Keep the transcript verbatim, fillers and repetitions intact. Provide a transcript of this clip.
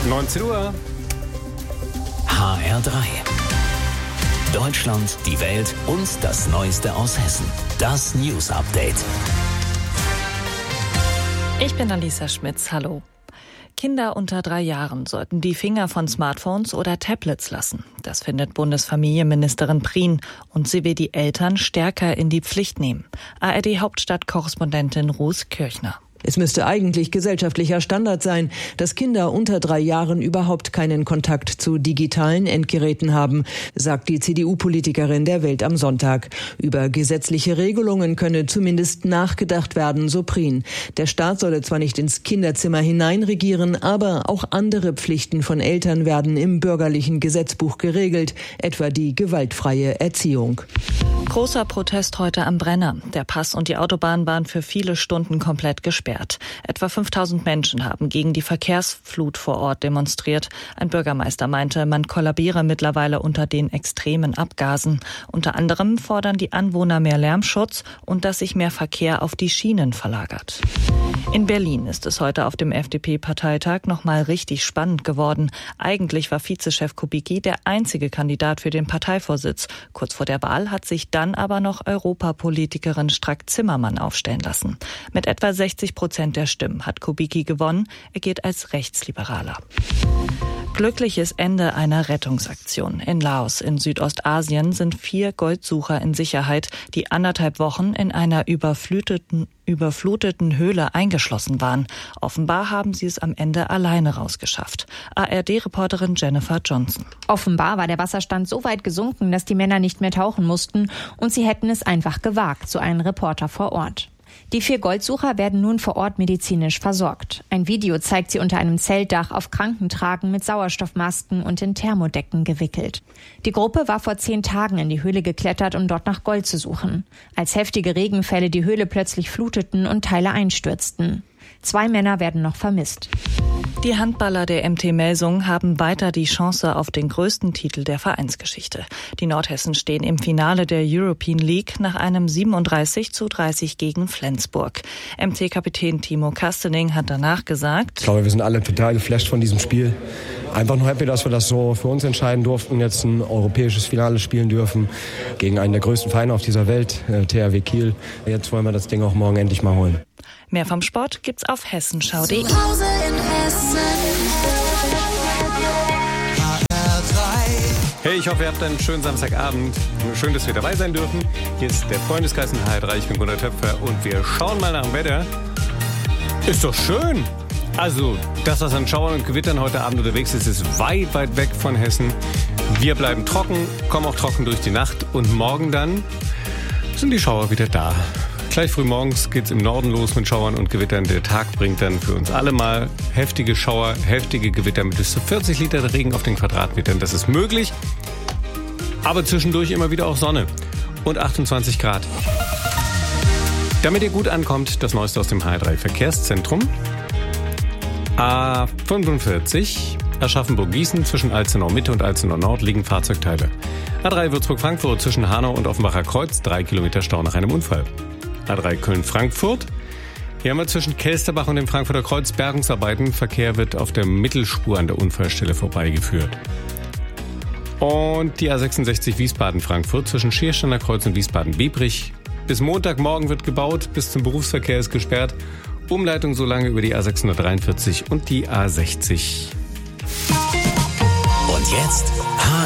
neunzehn Uhr. H R drei. Deutschland, die Welt und das Neueste aus Hessen. Das News Update. Ich bin Alisa Schmitz. Hallo. Kinder unter drei Jahren sollten die Finger von Smartphones oder Tablets lassen. Das findet Bundesfamilienministerin Prien und sie will die Eltern stärker in die Pflicht nehmen. A R D-Hauptstadtkorrespondentin Ruth Kirchner. Es müsste eigentlich gesellschaftlicher Standard sein, dass Kinder unter drei Jahren überhaupt keinen Kontakt zu digitalen Endgeräten haben, sagt die C D U-Politikerin der Welt am Sonntag. Über gesetzliche Regelungen könne zumindest nachgedacht werden, so Prien. Der Staat solle zwar nicht ins Kinderzimmer hineinregieren, aber auch andere Pflichten von Eltern werden im bürgerlichen Gesetzbuch geregelt, etwa die gewaltfreie Erziehung. Großer Protest heute am Brenner. Der Pass und die Autobahn waren für viele Stunden komplett gesperrt. Etwa fünftausend Menschen haben gegen die Verkehrsflut vor Ort demonstriert. Ein Bürgermeister meinte, man kollabiere mittlerweile unter den extremen Abgasen. Unter anderem fordern die Anwohner mehr Lärmschutz und dass sich mehr Verkehr auf die Schienen verlagert. In Berlin ist es heute auf dem F D P-Parteitag noch mal richtig spannend geworden. Eigentlich war Vizechef Kubicki der einzige Kandidat für den Parteivorsitz. Kurz vor der Wahl hat sich dann aber noch Europapolitikerin Strack-Zimmermann aufstellen lassen. Mit etwa sechzig Prozent der Stimmen hat Kubicki gewonnen. Er gilt als Rechtsliberaler. Glückliches Ende einer Rettungsaktion. In Laos in Südostasien sind vier Goldsucher in Sicherheit, die anderthalb Wochen in einer überfluteten, überfluteten Höhle eingeschlossen waren. Offenbar haben sie es am Ende alleine rausgeschafft. A R D-Reporterin Jennifer Johnson. Offenbar war der Wasserstand so weit gesunken, dass die Männer nicht mehr tauchen mussten und sie hätten es einfach gewagt, so ein Reporter vor Ort. Die vier Goldsucher werden nun vor Ort medizinisch versorgt. Ein Video zeigt sie unter einem Zeltdach auf Krankentragen mit Sauerstoffmasken und in Thermodecken gewickelt. Die Gruppe war vor zehn Tagen in die Höhle geklettert, um dort nach Gold zu suchen. Als heftige Regenfälle die Höhle plötzlich fluteten und Teile einstürzten. Zwei Männer werden noch vermisst. Die Handballer der M T Melsungen haben weiter die Chance auf den größten Titel der Vereinsgeschichte. Die Nordhessen stehen im Finale der European League nach einem siebenunddreißig zu dreißig gegen Flensburg. M C-Kapitän Timo Kastening hat danach gesagt: Ich glaube, wir sind alle total geflasht von diesem Spiel. Einfach nur happy, dass wir das so für uns entscheiden durften, jetzt ein europäisches Finale spielen dürfen gegen einen der größten Vereine auf dieser Welt, T H W Kiel. Jetzt wollen wir das Ding auch morgen endlich mal holen. Mehr vom Sport gibt's auf hessenschau punkt de. Hey, ich hoffe, ihr habt einen schönen Samstagabend. Schön, dass wir dabei sein dürfen. Hier ist der Freundeskreis in H R drei. Ich bin Gunnar Töpfer und wir schauen mal nach dem Wetter. Ist doch schön. Also, das, was an Schauern und Gewittern heute Abend unterwegs ist, ist weit, weit weg von Hessen. Wir bleiben trocken, kommen auch trocken durch die Nacht und morgen dann sind die Schauer wieder da. Gleich früh morgens geht's im Norden los mit Schauern und Gewittern. Der Tag bringt dann für uns alle mal heftige Schauer, heftige Gewitter mit bis zu vierzig Liter Regen auf den Quadratmetern. Das ist möglich, aber zwischendurch immer wieder auch Sonne und achtundzwanzig Grad. Damit ihr gut ankommt, das Neueste aus dem H R drei Verkehrszentrum. A fünfundvierzig, Aschaffenburg-Gießen zwischen Alzenau Mitte und Alzenau Nord liegen Fahrzeugteile. A drei Würzburg-Frankfurt zwischen Hanau und Offenbacher Kreuz, drei Kilometer Stau nach einem Unfall. A drei Köln-Frankfurt. Hier haben wir zwischen Kelsterbach und dem Frankfurter Kreuz Bergungsarbeiten. Verkehr wird auf der Mittelspur an der Unfallstelle vorbeigeführt. Und die A sechsundsechzig Wiesbaden-Frankfurt zwischen Schiersteiner Kreuz und Wiesbaden-Biebrich. Bis Montagmorgen wird gebaut, bis zum Berufsverkehr ist gesperrt. Umleitung so lange über die A sechshundertdreiundvierzig und die A sechzig. Und jetzt